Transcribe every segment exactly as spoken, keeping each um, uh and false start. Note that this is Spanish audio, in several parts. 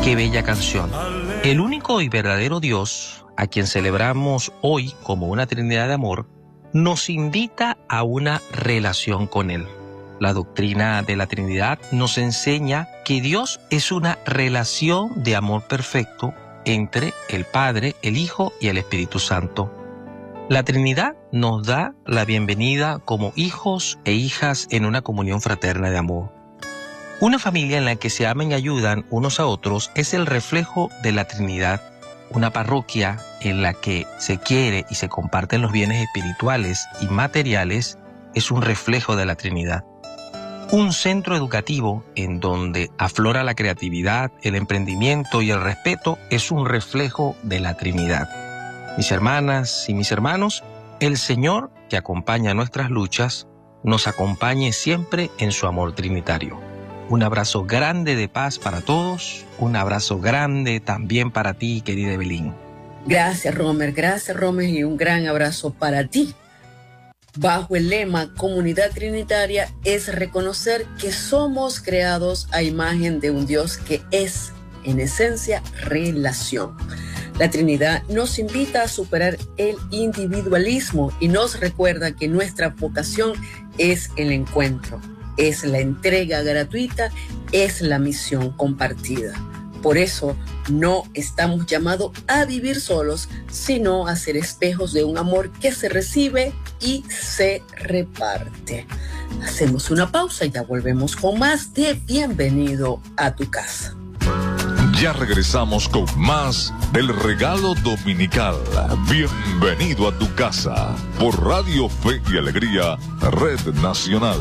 Qué bella canción. El único y verdadero Dios, a quien celebramos hoy como una Trinidad de amor, nos invita a una relación con Él. La doctrina de la Trinidad nos enseña que Dios es una relación de amor perfecto entre el Padre, el Hijo y el Espíritu Santo. La Trinidad nos da la bienvenida como hijos e hijas en una comunión fraterna de amor. Una familia en la que se aman y ayudan unos a otros es el reflejo de la Trinidad. Una parroquia en la que se quiere y se comparten los bienes espirituales y materiales es un reflejo de la Trinidad. Un centro educativo en donde aflora la creatividad, el emprendimiento y el respeto es un reflejo de la Trinidad. Mis hermanas y mis hermanos, el Señor, que acompaña nuestras luchas, nos acompañe siempre en su amor trinitario. Un abrazo grande de paz para todos, un abrazo grande también para ti, querida Evelyn. Gracias, Romer, gracias, Romer, y un gran abrazo para ti. Bajo el lema Comunidad Trinitaria es reconocer que somos creados a imagen de un Dios que es, en esencia, relación. La Trinidad nos invita a superar el individualismo y nos recuerda que nuestra vocación es el encuentro, es la entrega gratuita, es la misión compartida. Por eso no estamos llamados a vivir solos, sino a ser espejos de un amor que se recibe y se reparte. Hacemos una pausa y ya volvemos con más de Bienvenido a tu casa. Ya regresamos con más del regalo dominical. Bienvenido a tu casa por Radio Fe y Alegría, Red Nacional.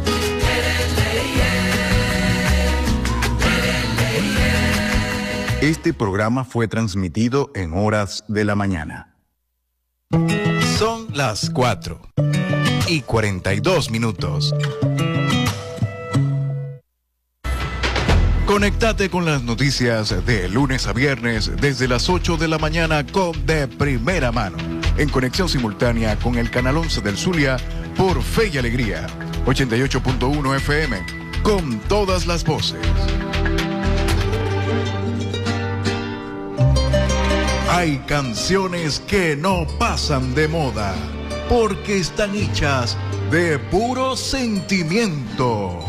Este programa fue transmitido en horas de la mañana. Son las cuatro y cuarenta y dos minutos. Conéctate con las noticias de lunes a viernes desde las ocho de la mañana con De Primera Mano. En conexión simultánea con el canal once del Zulia por Fe y Alegría. ochenta y ocho punto uno F M. Con todas las voces. Hay canciones que no pasan de moda porque están hechas de puro sentimiento.